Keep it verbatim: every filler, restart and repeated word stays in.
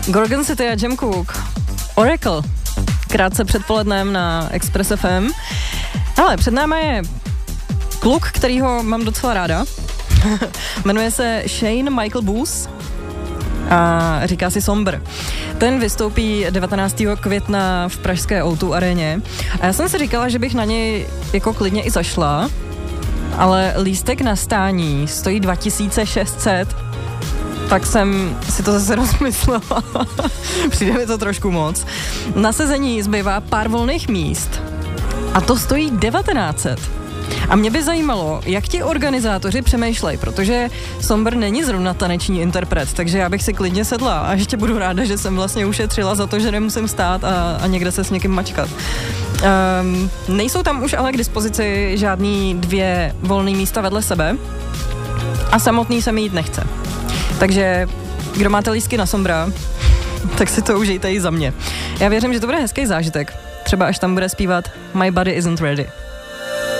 Gorgon City a Jam Cook. Oracle. Krátce předpolednem na Express F M. Ale před náma je kluk, kterýho mám docela ráda. Jmenuje se Shane Michael Booth a říká si Somber. Ten vystoupí devatenáctého května v pražské ó dva aréně. A já jsem si říkala, že bych na něj jako klidně i zašla, ale lístek na stání stojí dva tisíce šest set. Tak jsem si to zase rozmyslela. Přijde mi to trošku moc. Na sezení zbývá pár volných míst a to stojí devatenáct set. A mě by zajímalo, jak ti organizátoři přemýšlejí, protože Somber není zrovna taneční interpret, takže já bych si klidně sedla a ještě budu ráda, že jsem vlastně ušetřila za to, že nemusím stát a, a někde se s někým mačkat. Um, nejsou tam už ale k dispozici žádný dvě volné místa vedle sebe a samotný se mi jít nechce. Takže kdo máte lístky na Sombra, tak si to užijte i za mě. Já věřím, že to bude hezký zážitek. Třeba až tam bude zpívat My Body Isn't Ready.